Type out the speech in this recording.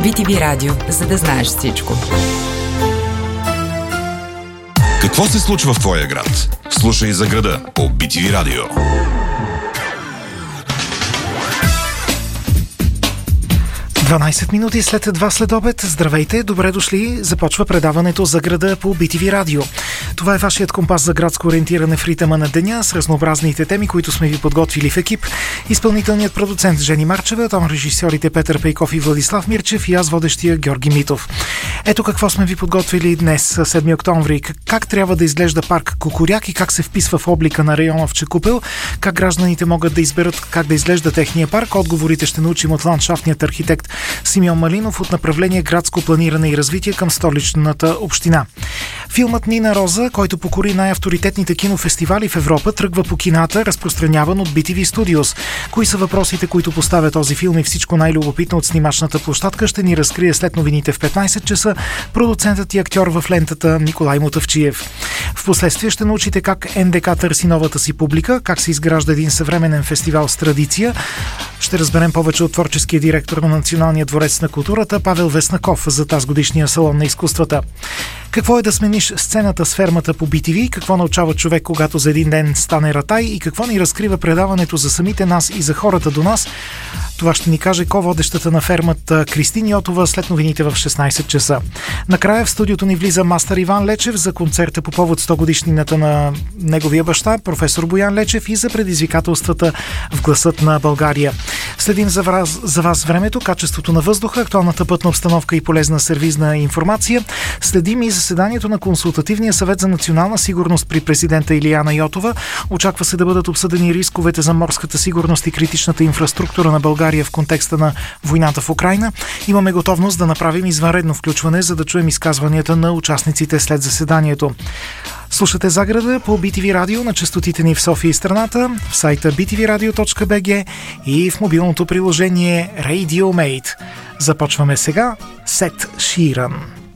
BTV Радио, за да знаеш всичко. Какво се случва в твоя град? Слушай за града по BTV Радио. 12 минути след 2 следобед. Здравейте, добре дошли. Започва предаването за града по BTV Радио. Това е вашият компас за градско ориентиране в ритъма на деня с разнообразните теми, които сме ви подготвили в екип. Изпълнителният продуцент Жени Марчева, там режисьорите Петър Пейков и Владислав Мирчев и аз водещия Георги Митов. Ето какво сме ви подготвили днес, 7 октомври. Как трябва да изглежда парк Кукуряк и как се вписва в облика на района в Чекупел, как гражданите могат да изберат как да изглежда техния парк. Отговорите ще научим от ландшафтният архитект Симеон Малинов от направление градско планиране и развитие към столичната община. Филмът Нина Роза, който покори най-авторитетните кинофестивали в Европа, тръгва по кината, разпространяван от BTV Studios. Кои са въпросите, които поставя този филм и всичко най-любопитно от снимачната площадка, ще ни разкрие след новините в 15 часа продуцентът и актьор в лентата Николай Мутавчиев. Впоследствие ще научите как НДК търси новата си публика, как се изгражда един съвременен фестивал с традиция. Ще разберем повече от творческия директор на Националния дворец на културата Павел Веснаков за тазгодишния салон на изкуствата. Какво е да смениш сцената с фермата по BTV, какво научава човек, когато за един ден стане ратай и какво ни разкрива предаването за самите нас и за хората до нас. Това ще ни каже ко-водещата на фермата Кристин Йотова след новините в 16 часа. Накрая в студиото ни влиза мастър Иван Лечев за концерта по повод 100 годишнината на неговия баща, професор Боян Лечев, и за предизвикателствата в гласът на България. Следим за вас времето, качеството на въздуха, актуалната пътна обстановка и полезна сервизна информация. Следим и заседанието на Консултативния съвет за национална сигурност при президента Илияна Йотова. Очаква се да бъдат обсъдени рисковете за морската сигурност и критичната инфраструктура на България в контекста на войната в Украйна. Имаме готовност да направим извънредно включване, за да чуем изказванията на участниците след заседанието. Слушате Заграда по BTV Радио на честотите ни в София и страната, в сайта btvradio.bg и в мобилното приложение RadioMate. Започваме сега Сет Ширан.